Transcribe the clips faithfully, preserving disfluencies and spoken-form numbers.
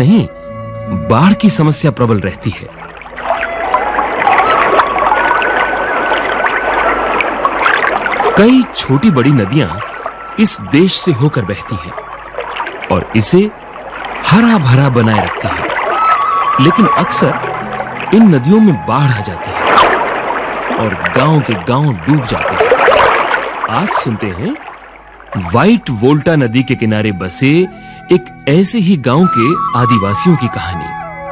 नहीं, बाढ़ की समस्या प्रबल रहती है। कई छोटी बड़ी नदियां इस देश से होकर बहती हैं और इसे हरा भरा बनाए रखती हैं। लेकिन अक्सर इन नदियों में बाढ़ आ जाती है और गांव के गांव डूब जाते हैं। आज सुनते हैं व्हाइट वोल्टा नदी के किनारे बसे एक ऐसे ही गांव के आदिवासियों की कहानी।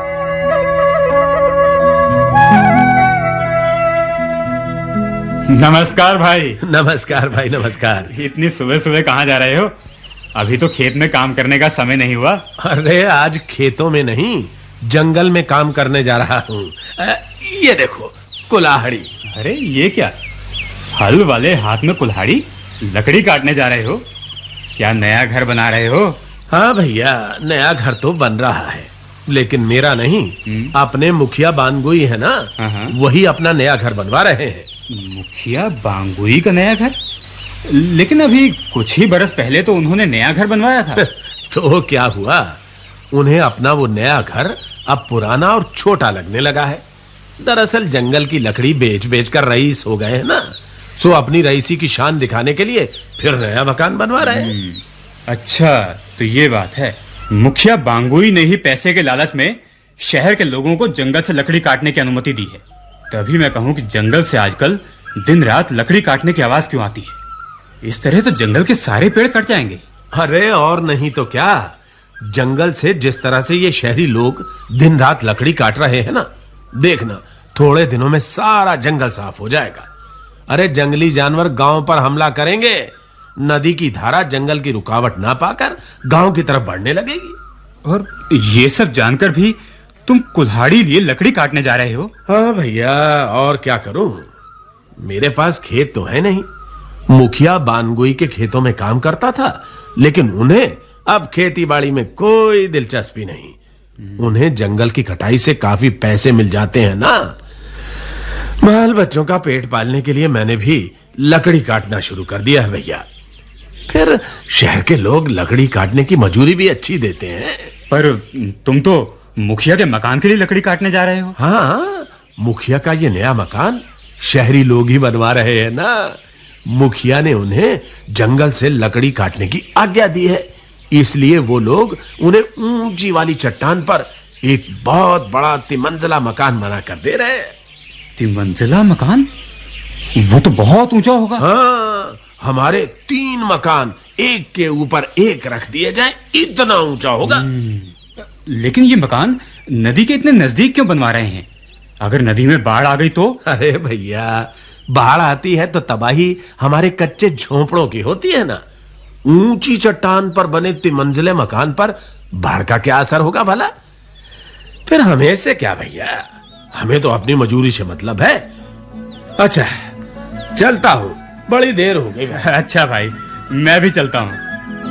नमस्कार भाई। नमस्कार भाई, नमस्कार। इतनी सुबह सुबह कहाँ जा रहे हो? अभी तो खेत में काम करने का समय नहीं हुआ। अरे आज खेतों में नहीं, जंगल में काम करने जा रहा हूँ। ये देखो कुल्हाड़ी। अरे ये क्या, हल वाले हाथ में कुल्हाड़ी? लकड़ी काटने जा रहे हो? क्या नया घर बना रहे हो? हाँ भैया, नया घर तो बन रहा है, लेकिन मेरा नहीं, अपने मुखिया बानगुई है ना, वही अपना नया घर बनवा रहे हैं। मुखिया बांगुई का नया घर? लेकिन अभी कुछ ही बरस पहले तो उन्होंने नया घर बनवाया था। तो क्या हुआ, उन्हें अपना वो नया घर अब पुराना और छोटा लगने लगा है। दरअसल जंगल की लकड़ी बेच बेच कर रईस हो गए हैं ना, सो अपनी रईसी की शान दिखाने के लिए फिर नया मकान बनवा रहे हैं। अच्छा, तो ये बात है। मुखिया बांगुई ने ही पैसे के लालच में शहर के लोगों को जंगल से लकड़ी काटने की अनुमति दी है। तभी मैं कहूं कि जंगल से आजकल दिन रात लकड़ी काटने की आवाज क्यों आती है? इस तरह तो जंगल के सारे पेड़ कट जाएंगे। अरे और नहीं तो क्या, जंगल से जिस तरह से ये शहरी लोग दिन रात लकड़ी काट रहे हैं ना, देखना थोड़े दिनों में सारा जंगल साफ हो जाएगा। अरे जंगली जानवर गांव पर हमला करेंगे, नदी की धारा जंगल की रुकावट ना पाकर गांव की तरफ बढ़ने लगेगी। और ये सब जानकर भी तुम कुल्हाड़ी लिए लकड़ी काटने जा रहे हो? हाँ भैया, और क्या करूं, मेरे पास खेत तो है नहीं। मुखिया बानगुई के खेतों में काम करता था, लेकिन उन्हें अब खेती बाड़ी में कोई दिलचस्पी नहीं। उन्हें जंगल की कटाई से काफी पैसे मिल जाते हैं ना। बाल बच्चों का पेट पालने के लिए मैंने भी लकड़ी काटना शुरू कर दिया है भैया। फिर शहर के लोग लकड़ी काटने की मजूरी भी अच्छी देते हैं। पर तुम तो मुखिया के मकान के लिए लकड़ी काटने जा रहे हो। हाँ, मुखिया का ये नया मकान शहरी लोग ही बनवा रहे हैं ना। मुखिया ने उन्हें जंगल से लकड़ी काटने की आज्ञा दी है, इसलिए वो लोग उन्हें ऊंची वाली चट्टान पर एक बहुत बड़ा तिमंजिला मकान बना कर दे रहे हैं। तिमंजिला मकान? वो तो बहुत ऊंचा होगा। हाँ, हमारे तीन मकान एक के ऊपर एक रख दिए जाए, इतना ऊंचा होगा। लेकिन ये मकान नदी के इतने नजदीक क्यों बनवा रहे हैं? अगर नदी में बाढ़ आ गई तो? अरे भैया, बाढ़ आती है तो तबाही हमारे कच्चे झोंपड़ों की होती है ना। ऊंची चट्टान पर बने तिमंजिले मकान पर बाढ़ का क्या असर होगा भला? फिर हमें से क्या भैया, हमें तो अपनी मजूरी से मतलब है। अच्छा, चलता हूं, बड़ी देर हो गई। अच्छा भाई, मैं भी चलता हूं।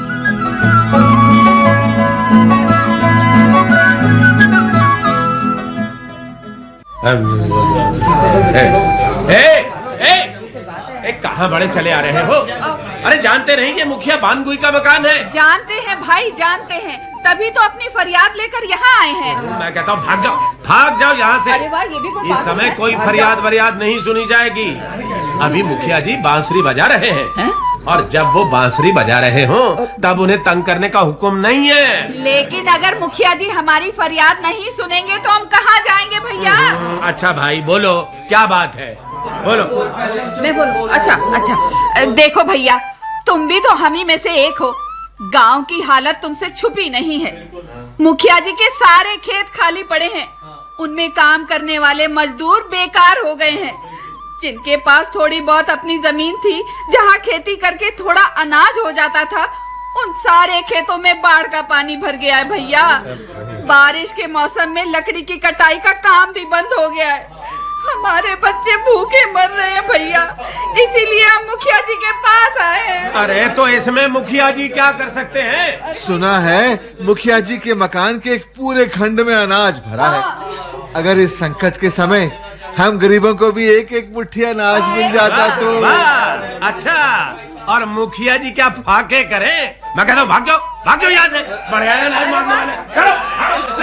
ए, ए, ए, ए, कहाँ बड़े चले आ रहे हो? अरे जानते नहीं ये मुखिया बानगुई का मकान है? जानते हैं भाई, जानते हैं, तभी तो अपनी फरियाद लेकर यहाँ आए हैं। मैं कहता हूँ भाग जाओ, भाग जाओ यहाँ से। अरे वाह, ये भी कोई इस समय कोई फरियाद वरियाद नहीं सुनी जाएगी। अभी मुखिया जी बांसुरी बजा रहे हैं, है? और जब वो बांसुरी बजा रहे हो तब उन्हें तंग करने का हुक्म नहीं है। लेकिन अगर मुखिया जी हमारी फरियाद नहीं सुनेंगे तो हम कहाँ जाएंगे भैया? अच्छा भाई बोलो, क्या बात है, बोलो। मैं बोलूं? अच्छा अच्छा, देखो भैया, तुम भी तो हम ही में से एक हो। गांव की हालत तुमसे छुपी नहीं है। मुखिया जी के सारे खेत खाली पड़े हैं, उनमें काम करने वाले मजदूर बेकार हो गए हैं। जिनके पास थोड़ी बहुत अपनी जमीन थी, जहाँ खेती करके थोड़ा अनाज हो जाता था, उन सारे खेतों में बाढ़ का पानी भर गया है भैया। बारिश के मौसम में लकड़ी की कटाई का काम भी बंद हो गया है। हमारे बच्चे भूखे मर रहे हैं भैया, इसीलिए हम मुखिया जी के पास आए हैं। अरे तो इसमें मुखिया जी क्या कर सकते हैं? सुना है मुखिया जी के मकान के एक पूरे खंड में अनाज भरा है। अगर इस संकट के समय हम गरीबों को भी एक एक मुट्ठी अनाज मिल जाता तो। अच्छा, और मुखिया जी क्या फाके करें? मैं कहता हूँ भाग जाओ, भाग जाओ यहाँ से। बढ़िया अनाज मांगने वाले, चलो।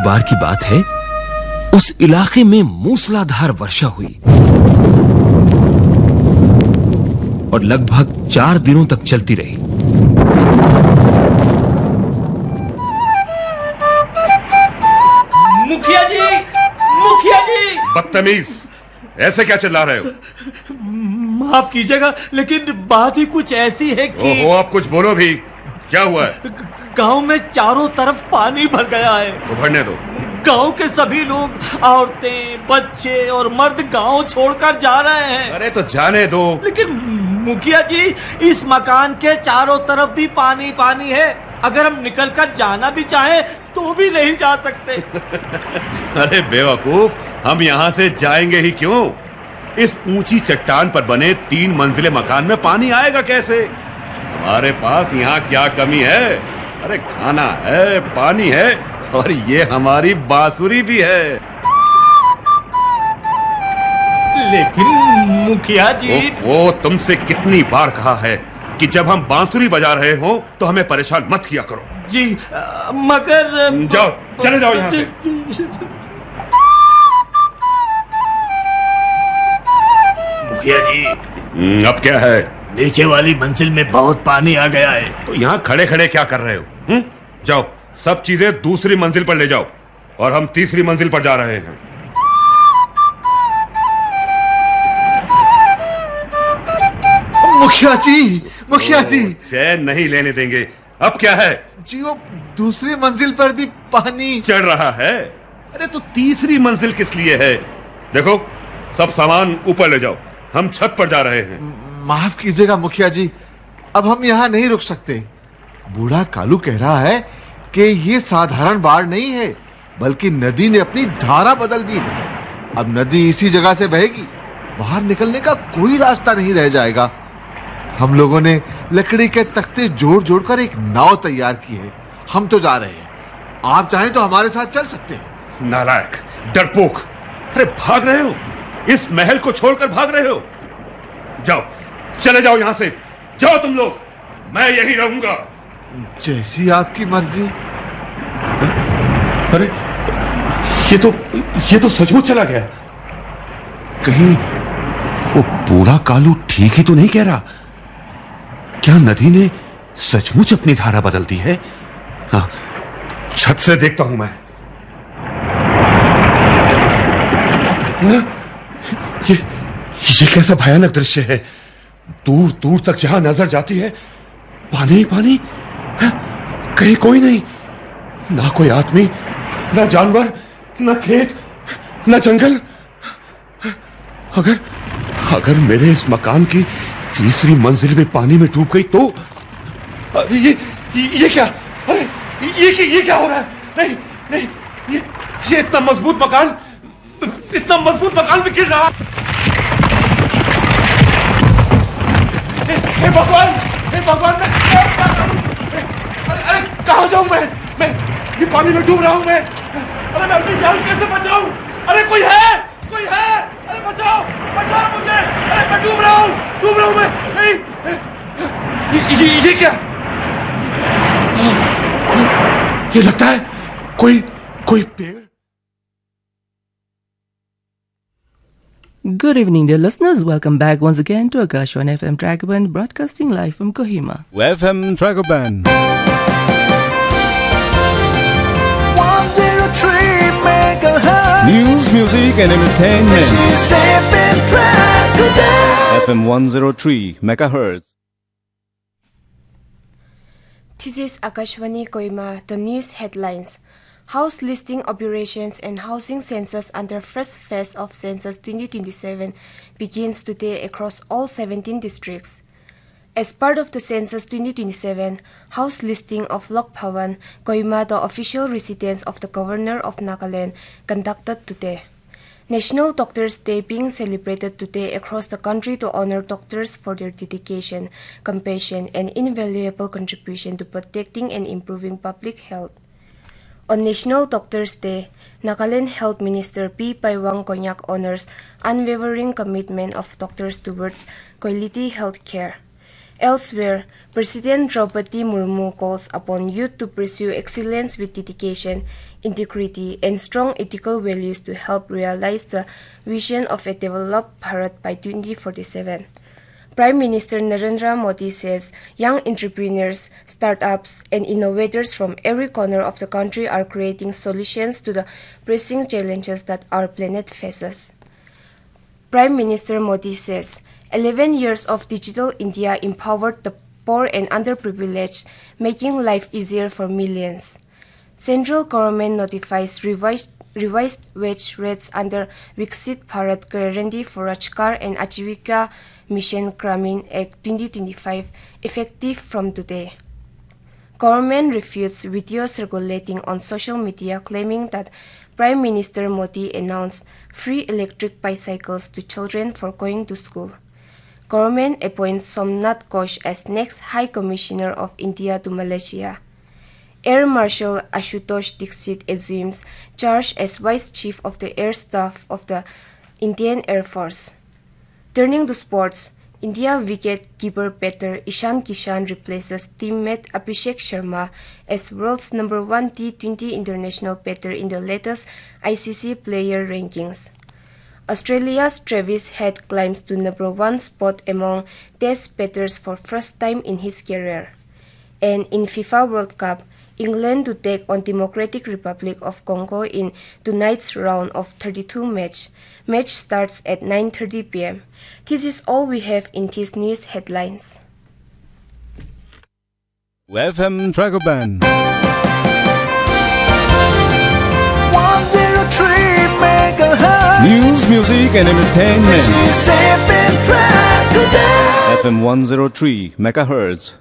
बार की बात है, उस इलाके में मूसलाधार वर्षा हुई और लगभग चार दिनों तक चलती रही। मुखिया जी, मुखिया जी! बदतमीज, ऐसे क्या चिल्ला रहे हो? माफ कीजिएगा, लेकिन बात ही कुछ ऐसी है कि ओहो, आप कुछ बोलो भी। क्या हुआ है? गांव में चारों तरफ पानी भर गया है। तो भरने दो। गांव के सभी लोग, औरतें, बच्चे और मर्द गांव छोड़कर जा रहे हैं। अरे तो जाने दो। लेकिन मुखिया जी, इस मकान के चारों तरफ भी पानी पानी है। अगर हम निकलकर जाना भी चाहें तो भी नहीं जा सकते। अरे बेवकूफ, हम यहाँ से जाएंगे ही क्यों? इस ऊंची चट्टान पर बने तीन मंजिले मकान में पानी आएगा कैसे? हमारे पास यहाँ क्या कमी है? अरे खाना है, पानी है और ये हमारी बांसुरी भी है। लेकिन मुखिया जी, वो तुमसे कितनी बार कहा है कि जब हम बांसुरी बजा रहे हो तो हमें परेशान मत किया करो। जी आ, मगर जाओ, चले जाओ यहाँ से। मुखिया जी, अब क्या है? नीचे वाली मंजिल में बहुत पानी आ गया है। तो यहाँ खड़े खड़े क्या कर रहे हो? हुँ? जाओ, सब चीजें दूसरी मंजिल पर ले जाओ और हम तीसरी मंजिल पर जा रहे हैं। मुखिया जी, मुखिया जी! चैन नहीं लेने देंगे। अब क्या है? जी, वो दूसरी मंजिल पर भी पानी चढ़ रहा है। अरे तो तीसरी मंजिल किस लिए है? देखो, सब सामान ऊपर ले जाओ, हम छत पर जा रहे हैं। माफ कीजिएगा मुखिया जी, अब हम यहाँ नहीं रुक सकते। बूढ़ा कालू कह रहा है कि ये साधारण बाढ़ नहीं है, बल्कि नदी ने अपनी धारा बदल दी है। अब नदी इसी जगह से बहेगी, बाहर निकलने का कोई रास्ता नहीं रह जाएगा। हम लोगों ने लकड़ी के तख्ते जोड़ जोड़कर एक नाव तैयार की है। हम तो जा रहे हैं, आप चाहें तो हमारे साथ चल सकते हैं। नालायक, डरपोक! अरे भाग रहे हो? इस महल को छोड़कर भाग रहे हो? जाओ, चले जाओ यहाँ से। जाओ तुम लोग, मैं यही रहूंगा। जैसी आपकी मर्जी। अरे ये तो ये तो सचमुच चला गया। कहीं वो बूढ़ा कालू ठीक ही तो नहीं कह रहा? क्या नदी ने सचमुच अपनी धारा बदल दी है? हाँ, छत से देखता हूं मैं। हाँ? ये ये कैसा भयानक दृश्य है। दूर दूर तक जहां नजर जाती है पानी ही पानी। हाँ? कहीं कोई नहीं, ना कोई आदमी, ना जानवर, ना खेत, ना जंगल। अगर अगर मेरे इस मकान की तीसरी मंजिल में पानी में डूब गई तो अरे ये ये, ये क्या? अरे ये ये क्या हो रहा है? नहीं नहीं, ये ये इतना मजबूत मकान, इतना मजबूत मकान भी गिर रहा। हे भगवान, हे भगवान, मैं क्या करूं? अरे अरे कहां जाऊं मैं? मैं ये पानी में डूब रहा हूं मैं। अरे मैं अपनी जान कैसे बचाऊं? अरे कोई है, कोई है? अरे बचाओ, बचाओ मुझे! अरे मैं डूब रहा हूं, डूब रहा हूं मैं। नहीं, ये, ये, ये क्या? ये, ये लगता है कोई कोई पेड़। Good evening, dear listeners. Welcome back once again to Akashwan F M Tragoband, broadcasting live from Kohima. F M Tragoband. one oh three megahertz. News, music and entertainment. This is F M Tragoband. F M one oh three megahertz. This is Akashwani Kohima, the news headlines. House listing operations and housing census under first phase of census twenty twenty-seven begins today across all seventeen districts. As part of the census twenty twenty-seven, house listing of Lok Bhawan, Kohima, the official residence of the Governor of Nagaland, conducted today. National Doctors' Day being celebrated today across the country to honor doctors for their dedication, compassion, and invaluable contribution to protecting and improving public health. On National Doctors' Day, Nagaland Health Minister P. Paiwang Konyak honors unwavering commitment of doctors towards quality health care. Elsewhere, President Draupadi Murmu calls upon youth to pursue excellence with dedication, integrity, and strong ethical values to help realize the vision of a developed Bharat by twenty forty-seven. Prime Minister Narendra Modi says young entrepreneurs, startups, and innovators from every corner of the country are creating solutions to the pressing challenges that our planet faces. Prime Minister Modi says eleven years of Digital India empowered the poor and underprivileged, making life easier for millions. Central government notifies revised, revised wage rates under Viksit Bharat Guarantee for Rajgar and Ajivika Mission Gramin Act twenty twenty-five effective from today. Government refutes video circulating on social media claiming that Prime Minister Modi announced free electric bicycles to children for going to school. Government appoints Somnath Ghosh as next High Commissioner of India to Malaysia. Air Marshal Ashutosh Dixit assumes charge as Vice Chief of the Air Staff of the Indian Air Force. Turning to sports, India wicket-keeper batter Ishan Kishan replaces teammate Abhishek Sharma as world's number one T twenty international batter in the latest I C C player rankings. Australia's Travis Head climbs to number one spot among Test batters for first time in his career. And in FIFA World Cup, England to take on Democratic Republic of Congo in tonight's round of thirty-two match. Match starts at nine thirty p m This is all we have in these news headlines. F M Dragoban. one oh three megahertz. News, music, and entertainment. This is F M Dragoban. F M one oh three megahertz.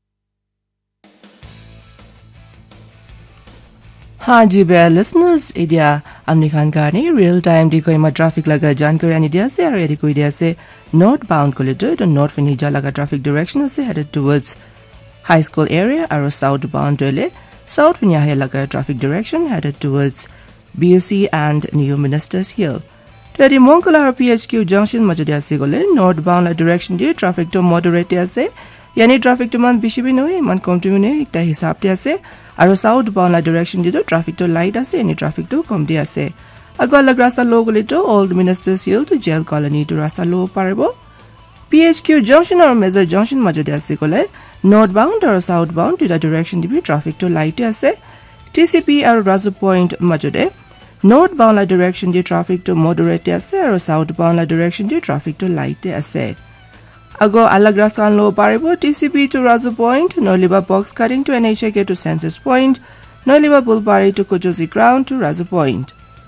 हाँ जी bear listeners इडिया हमने खान कारने real time दी कोई मा traffic लगा जानकारी आनी दिया से और यदि कोई दिया से नॉर्थ बाउंड कोलिडर तो नॉर्थ फिनिजा लगा ट्रैफिक डायरेक्शन से headed towards high school area और साउथ बाउंड टोले साउथ फिनिया है लगा traffic direction headed towards BOC and new ministers हिल तो यदि मोंगला और पीएचक्यू जंक्शन मजदिया से गोले नॉर्थ बाउंड डायरेक्शन दी ट्रैफिक तो मॉडरेट दिया से यानी ट्रैफिक तो मन बिशी भी नहीं मन कम तो नहीं एक हिसाब दिया से और साउथ बाउंड डायरेक्शन दी तो ट्रैफिक तो लाइट आसे यानी ट्रैफिक तो कम दिया से अगर अलग रास्ता लो गले तो ओल्ड मिनिस्टर्स हिल तो जेल कॉलोनी तो रास्ता लो पारेबो पीएचक्यू जंक्शन और मेजर जंक्शन मजदिया से गोले नॉर्थ बाउंड और साउथ बाउंड दुटा डायरेक्शन दी भी ट्रैफिक तो लाइट आसे टीसीपी और Raju point मजदे north bound direction दी ट्रैफिक तो मॉडरेट आसे और साउथ बाउंड डायरेक्शन दी ट्रैफिक तो लाइट आसे Ago अलग रास्ता लो पारेबो TCP to Razu Point, Noliba box cutting to N H A K to Census Point, Noliba Bulbari to Kojozi Ground to Razu Point.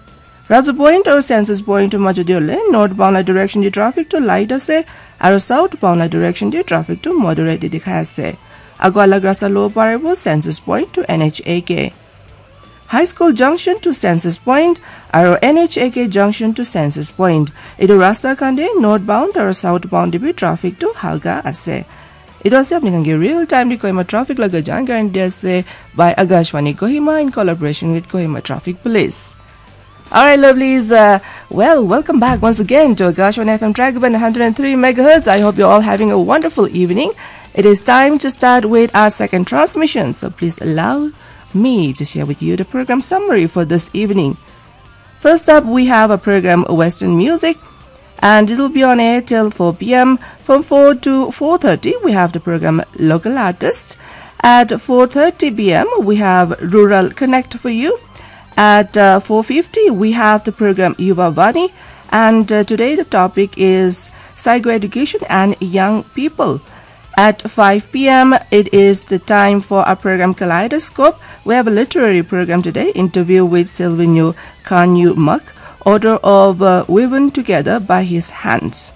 Razu Point or Census Point to Majodiole, northbound direction the traffic to light ase, or southbound direction the traffic to moderate the dikhase. Ago अलग रास्ता लो पारेबो Census Point to N H A K. High School Junction to Census Point, or N H A K Junction to Census Point. Ido rasta kande northbound or southbound dibi traffic to halga ase. Ido se apne kange real time di Kohima traffic laga jankaran dia se by Agashwani Kohima in collaboration with Kohima Traffic Police. Alright lovelies, uh, well welcome back once again to Agashwani F M Dragoban one hundred three megahertz. I hope you're all having a wonderful evening. It is time to start with our second transmission, so please allow me to share with you the program summary for this evening. First up, we have a program Western Music, and it'll be on air till four p m From four to four thirty, we have the program Local Artist. At four thirty p m, we have Rural Connect for you. At uh, four fifty, we have the program Yuva Vani, and uh, today the topic is psychoeducation and young people. At five p m, it is the time for our program Kaleidoscope. We have a literary program today, interview with Silvino Kanyu Mak, author of uh, Woven Together by His Hands.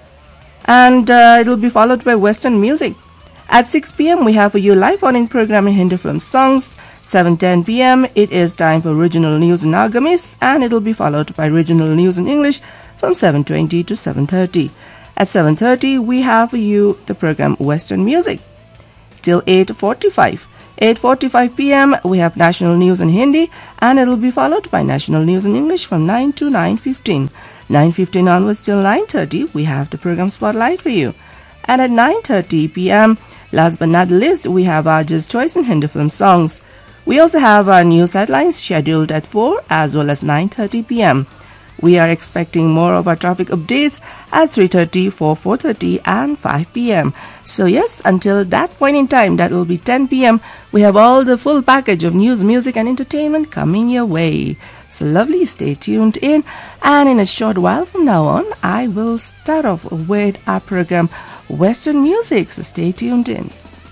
And uh, it will be followed by Western Music. At six p m, we have for you live on-in program in Hindi film songs. seven ten p m, it is time for regional news in Agamis, and it will be followed by regional news in English from seven twenty to seven thirty. At seven thirty, we have for you the program Western Music. Till eight forty-five. eight forty-five p m, we have national news in Hindi, and it will be followed by national news in English from nine to nine fifteen. nine fifteen onwards till nine thirty, we have the program Spotlight for you. And at nine thirty p.m., last but not least, we have our Just Choice and Hindi film songs. We also have our news headlines scheduled at four as well as nine thirty p.m. We are expecting more of our traffic updates at three thirty, four, four thirty and five p.m. So yes, until that point in time, that will be ten p.m., we have all the full package of news, music and entertainment coming your way. So lovely, stay tuned in. And in a short while from now on, I will start off with our program Western Music. So stay tuned in.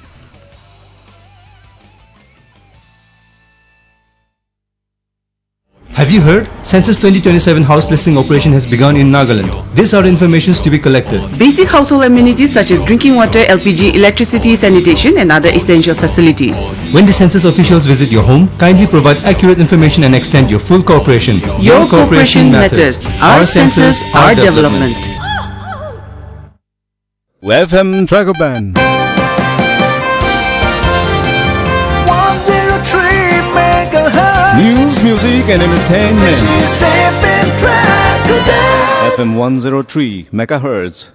Have you heard? Census twenty twenty-seven house listing operation has begun in Nagaland. These are information to be collected. Basic household amenities such as drinking water, L P G, electricity, sanitation and other essential facilities. When the census officials visit your home, kindly provide accurate information and extend your full cooperation. Your, your cooperation, cooperation matters. matters. Our, our census, our development. development. F M Dragoban. News, music and entertainment. This is F M Dragoban. F M one oh three megahertz.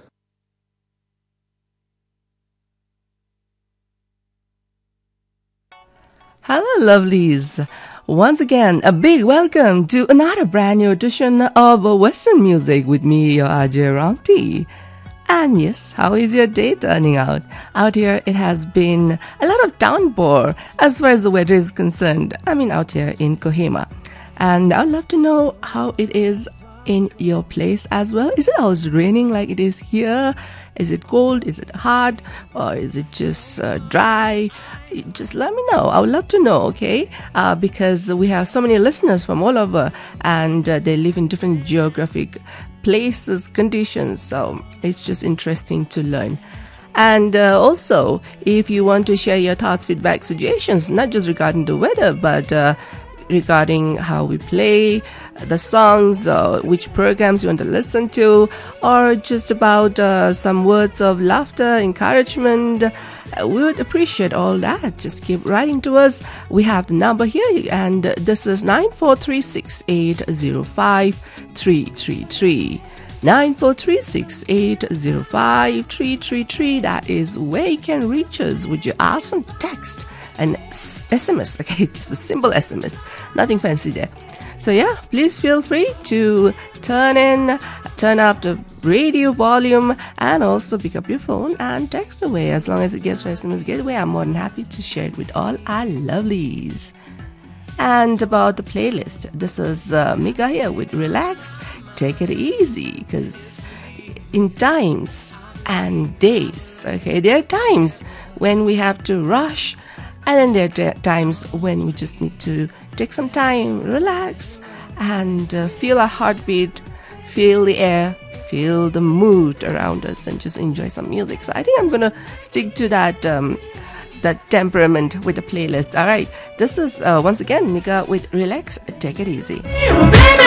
Hello, lovelies. Once again, a big welcome to another brand new edition of Western Music with me, your Ajay Ramti. And yes, how is your day turning out? Out here, it has been a lot of downpour as far as the weather is concerned. I mean, out here in Kohima. And I'd love to know how it is in your place as well. Is it always raining like it is here? Is it cold? Is it hot? Or is it just uh, dry? Just let me know. I would love to know, okay? Uh, because we have so many listeners from all over and uh, they live in different geographic places, conditions, so it's just interesting to learn. And uh, also, if you want to share your thoughts, feedback, suggestions, not just regarding the weather, but uh, regarding how we play the songs, uh, which programs you want to listen to, or just about uh, some words of laughter, encouragement, uh, we would appreciate all that. Just keep writing to us. We have the number here, and this is nine four three six eight zero five three three three. nine four three six eight zero five three three three. That is where you can reach us with your awesome text and S M S. Okay, just a simple S M S, nothing fancy there. So yeah, please feel free to turn in, turn up the radio volume and also pick up your phone and text away. As long as it gets to S M S gateway, I'm more than happy to share it with all our lovelies. And about the playlist, this is uh, Mika here with Relax, Take It Easy, because in times and days, okay, there are times when we have to rush, and then there are times when we just need to take some time, relax, and uh, feel our heartbeat, feel the air, feel the mood around us, and just enjoy some music. So I think I'm going to stick to that um, that temperament with the playlist. All right, this is uh, once again Mika with Relax, Take It Easy.